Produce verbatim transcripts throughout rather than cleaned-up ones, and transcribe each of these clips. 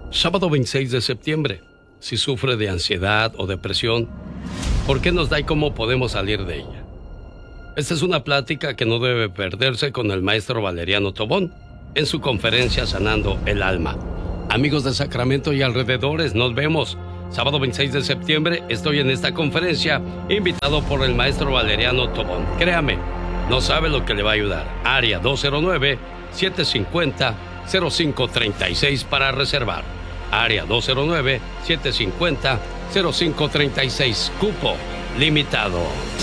Sábado veintiséis de septiembre. Si sufre de ansiedad o depresión, ¿por qué nos da y cómo podemos salir de ella? Esta es una plática que no debe perderse con el maestro Valeriano Tobón en su conferencia Sanando el Alma. Amigos de Sacramento y alrededores, nos vemos. Sábado veintiséis de septiembre estoy en esta conferencia invitado por el maestro Valeriano Tobón. Créame, no sabe lo que le va a ayudar. Área dos cero nueve, siete cinco cero, cero cinco tres seis para reservar. Área dos cero nueve, siete cinco cero, cero cinco tres seis. Cupo limitado.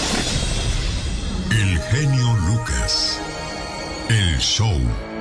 El genio Lucas. El show.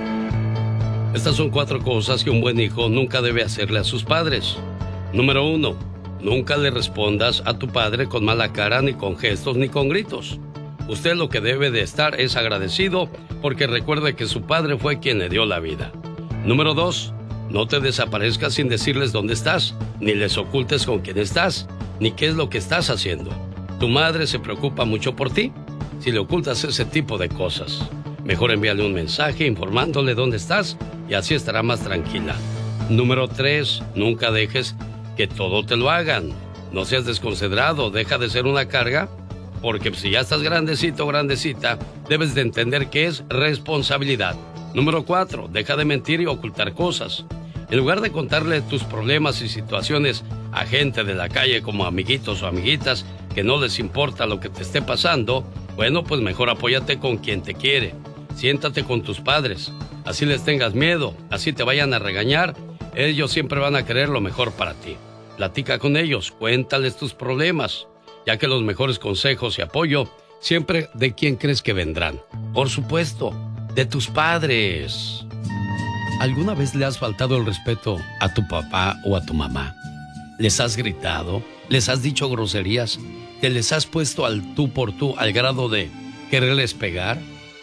Estas son cuatro cosas que un buen hijo nunca debe hacerle a sus padres. Número uno, nunca le respondas a tu padre con mala cara, ni con gestos, ni con gritos. Usted lo que debe de estar es agradecido porque recuerde que su padre fue quien le dio la vida. Número dos, no te desaparezcas sin decirles dónde estás, ni les ocultes con quién estás, ni qué es lo que estás haciendo. Tu madre se preocupa mucho por ti si le ocultas ese tipo de cosas. Mejor envíale un mensaje informándole dónde estás y así estará más tranquila. Número tres, nunca dejes que todo te lo hagan. No seas desconsiderado, deja de ser una carga, porque si ya estás grandecito o grandecita, debes de entender que es responsabilidad. Número cuatro, deja de mentir y ocultar cosas. En lugar de contarle tus problemas y situaciones a gente de la calle como amiguitos o amiguitas que no les importa lo que te esté pasando, bueno, pues mejor apóyate con quien te quiere. Siéntate con tus padres, así les tengas miedo, así te vayan a regañar, ellos siempre van a querer lo mejor para ti. Platica con ellos, cuéntales tus problemas, ya que los mejores consejos y apoyo siempre de quién crees que vendrán. Por supuesto, de tus padres. ¿Alguna vez le has faltado el respeto a tu papá o a tu mamá? ¿Les has gritado? ¿Les has dicho groserías? ¿Te les has puesto al tú por tú al grado de quererles pegar?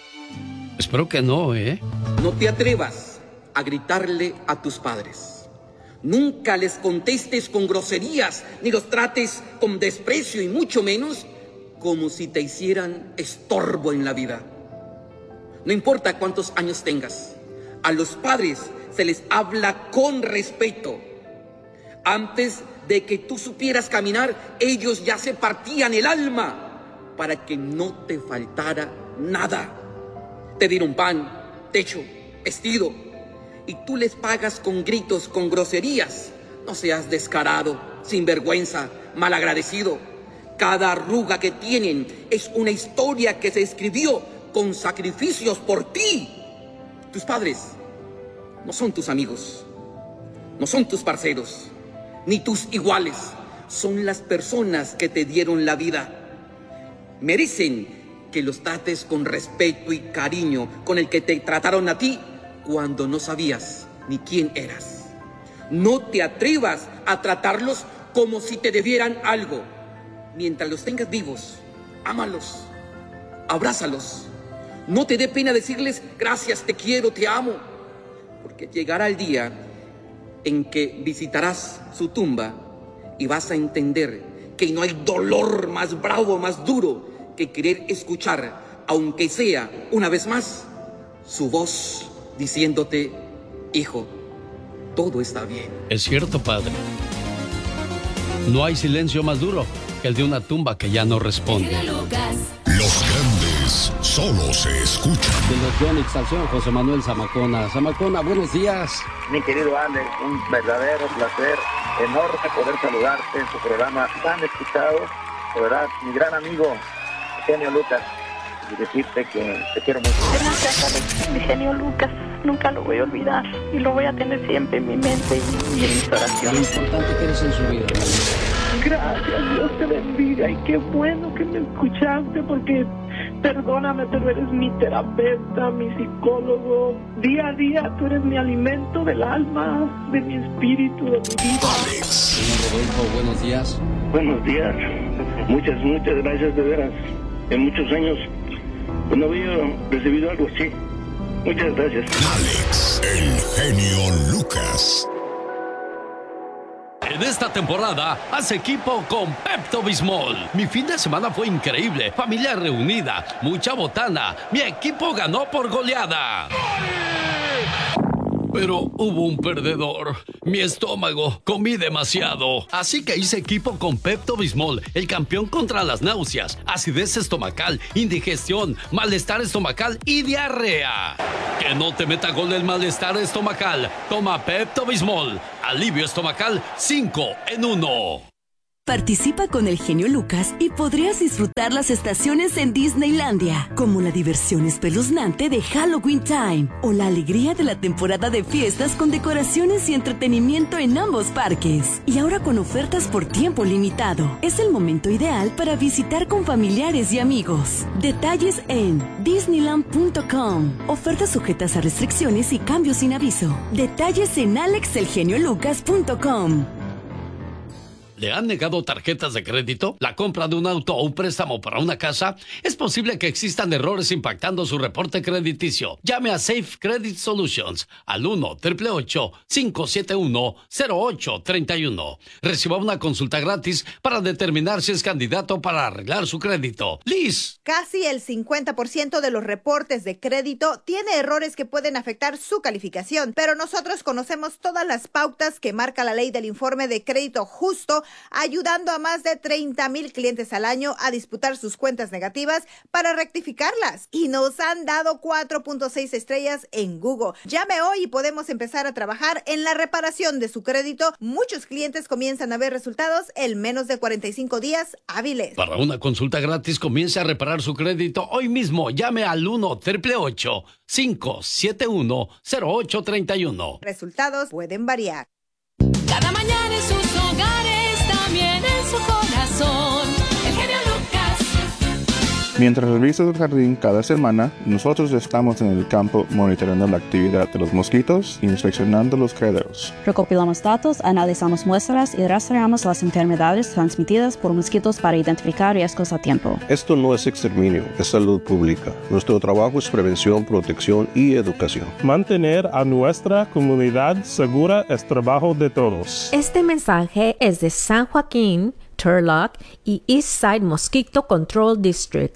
Espero que no, ¿eh? No te atrevas a gritarle a tus padres. Nunca les contestes con groserías, ni los trates con desprecio y mucho menos como si te hicieran estorbo en la vida. No importa cuántos años tengas, a los padres se les habla con respeto. Antes de que tú supieras caminar, ellos ya se partían el alma para que no te faltara nada. Te dieron pan, techo, vestido, y tú les pagas con gritos, con groserías. No seas descarado, sinvergüenza, malagradecido. Cada arruga que tienen es una historia que se escribió con sacrificios por ti. Tus padres no son tus amigos, no son tus parceros, ni tus iguales. Son las personas que te dieron la vida. Merecen que los trates con respeto y cariño con el que te trataron a ti cuando no sabías ni quién eras. No te atrevas a tratarlos como si te debieran algo. Mientras los tengas vivos, ámalos, abrázalos. No te dé pena decirles gracias, te quiero, te amo, porque llegará el día en que visitarás su tumba y vas a entender que no hay dolor más bravo, más duro que querer escuchar, aunque sea una vez más, su voz diciéndote: hijo, todo está bien. Es cierto, padre. No hay silencio más duro que el de una tumba que ya no responde. Los grandes solo se escuchan. De los Yonix al señor José Manuel Zamacona. Zamacona, buenos días. Mi querido Alex, un verdadero placer, enorme poder saludarte en tu programa tan escuchado. De verdad, mi gran amigo, genio Lucas, y decirte que te quiero mucho. Gracias, Alex, mi genio Lucas. Nunca lo voy a olvidar y lo voy a tener siempre en mi mente y, y en mis oraciones. Lo importante que eres en su vida. Gracias, Dios te bendiga y qué bueno que me escuchaste porque perdóname, pero eres mi terapeuta, mi psicólogo. Día a día tú eres mi alimento del alma, de mi espíritu, de mi vida. Alex. Señor Rodolfo, buenos días. Buenos días. Muchas, muchas gracias de veras. En muchos años pues no había recibido algo así. Muchas gracias. Alex, el genio Lucas. En esta temporada, haz equipo con Pepto-Bismol. Mi fin de semana fue increíble. Familia reunida, mucha botana. Mi equipo ganó por goleada. Pero hubo un perdedor. Mi estómago. Comí demasiado. Así que hice equipo con Pepto-Bismol, el campeón contra las náuseas, acidez estomacal, indigestión, malestar estomacal y diarrea. Que no te meta gol el malestar estomacal. Toma Pepto-Bismol. Alivio estomacal cinco en uno. Participa con el genio Lucas y podrías disfrutar las estaciones en Disneylandia, como la diversión espeluznante de Halloween Time o la alegría de la temporada de fiestas con decoraciones y entretenimiento en ambos parques. Y ahora con ofertas por tiempo limitado. Es el momento ideal para visitar con familiares y amigos. Detalles en disneyland punto com. Ofertas sujetas a restricciones y cambios sin aviso. Detalles en alex el genio lucas punto com. ¿Le han negado tarjetas de crédito? ¿La compra de un auto o un préstamo para una casa? Es posible que existan errores impactando su reporte crediticio. Llame a Safe Credit Solutions al uno, ocho ocho ocho, cinco siete uno, cero ocho tres uno. Reciba una consulta gratis para determinar si es candidato para arreglar su crédito. Liz. Casi el cincuenta por ciento de los reportes de crédito tiene errores que pueden afectar su calificación, pero nosotros conocemos todas las pautas que marca la ley del informe de crédito justo, ayudando a más de treinta mil clientes al año a disputar sus cuentas negativas para rectificarlas. Y nos han dado cuatro punto seis estrellas en Google. Llame hoy y podemos empezar a trabajar en la reparación de su crédito. Muchos clientes comienzan a ver resultados en menos de cuarenta y cinco días hábiles. Para una consulta gratis, comience a reparar su crédito hoy mismo. Llame al uno, ocho ocho ocho, cinco siete uno, cero ocho tres uno. Resultados pueden variar. Cada mañana en sus hogares, también en su corazón, el genio Lucas. Mientras revisas el jardín cada semana, nosotros estamos en el campo monitoreando la actividad de los mosquitos e inspeccionando los criaderos. Recopilamos datos, analizamos muestras y rastreamos las enfermedades transmitidas por mosquitos para identificar riesgos a tiempo. Esto no es exterminio, es salud pública. Nuestro trabajo es prevención, protección y educación. Mantener a nuestra comunidad segura es trabajo de todos. Este mensaje es de San Joaquín, Turlock y Eastside Mosquito Control Districts.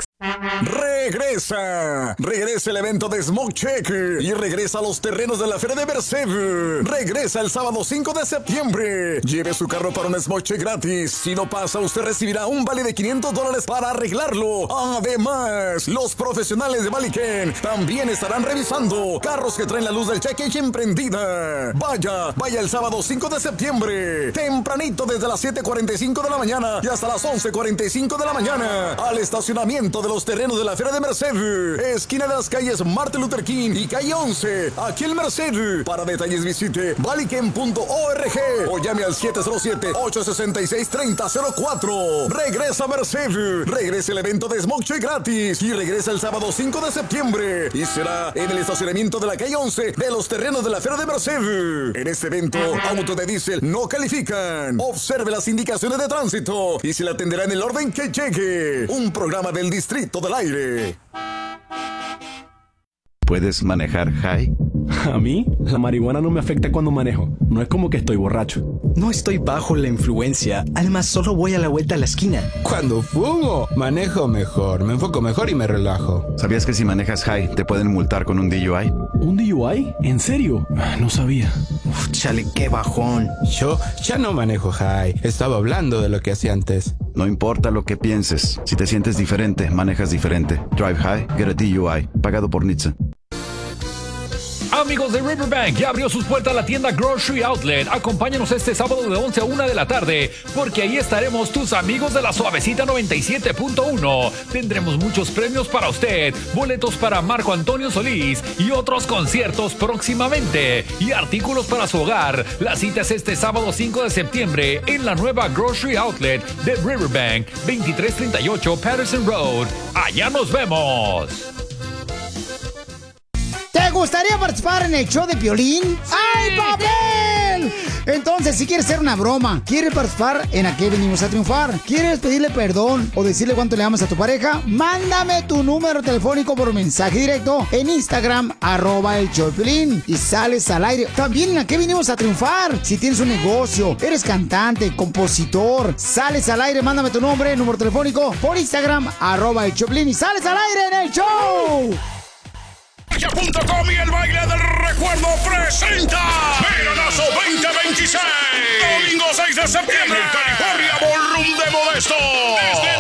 ¡Regresa! Regresa el evento de Smoke Check y regresa a los terrenos de la Feria de Merced. Regresa el sábado cinco de septiembre. Lleve su carro para un Smoke Check gratis. Si no pasa, usted recibirá un vale de quinientos dólares para arreglarlo. Además, los profesionales de Valiken también estarán revisando carros que traen la luz del cheque y emprendida. Vaya, vaya el sábado cinco de septiembre. Tempranito desde las siete cuarenta y cinco de la mañana y hasta las once cuarenta y cinco de la mañana. Al estacionamiento de los terrenos de la Feria de Merced, esquina de las calles Martin Luther King y calle once, aquí en Merced. Para detalles visite valiken punto org o llame al siete cero siete, ocho seis seis, tres cero cero cuatro. Regresa Merced, regresa el evento de Smoke Check gratis y regresa el sábado cinco de septiembre y será en el estacionamiento de la calle once de los terrenos de la Feria de Merced. En este evento, autos de diésel no califican. Observe las indicaciones de tránsito y se le atenderá en el orden que llegue. Un programa del Distrito del Aire. ¿Puedes manejar high? A mí, la marihuana no me afecta cuando manejo. No es como que estoy borracho. No estoy bajo la influencia. Además, solo voy a la vuelta a la esquina. Cuando fumo, manejo mejor. Me enfoco mejor y me relajo. ¿Sabías que si manejas high, te pueden multar con un D U I? ¿Un D U I? ¿En serio? No sabía. Uf, chale, qué bajón. Yo ya no manejo high. Estaba hablando de lo que hacía antes. No importa lo que pienses. Si te sientes diferente, manejas diferente. Drive high, get a D U I. Pagado por N H T S A. Amigos de Riverbank, ya abrió sus puertas la tienda Grocery Outlet. Acompáñanos este sábado de once a una de la tarde, porque ahí estaremos tus amigos de la Suavecita noventa y siete punto uno. Tendremos muchos premios para usted, boletos para Marco Antonio Solís y otros conciertos próximamente, y artículos para su hogar. La cita es este sábado cinco de septiembre en la nueva Grocery Outlet de Riverbank, veintitrés treinta y ocho Patterson Road. Allá nos vemos. ¿Te gustaría participar en el show de Piolín? ¡Ay, papel! Entonces, si quieres hacer una broma, quieres participar en ¿A qué venimos a triunfar? ¿Quieres pedirle perdón o decirle cuánto le amas a tu pareja? Mándame tu número telefónico por mensaje directo en Instagram, arroba el show de Piolín, y sales al aire. También en ¿A qué venimos a triunfar? Si tienes un negocio, eres cantante, compositor, sales al aire, mándame tu nombre, número telefónico por Instagram, arroba el show de Piolín, y sales al aire en el show. Farmacia punto com y el baile del recuerdo presenta Veranazo veinte veintiséis. Domingo seis de septiembre. En el California Ballroom de Modesto. Desde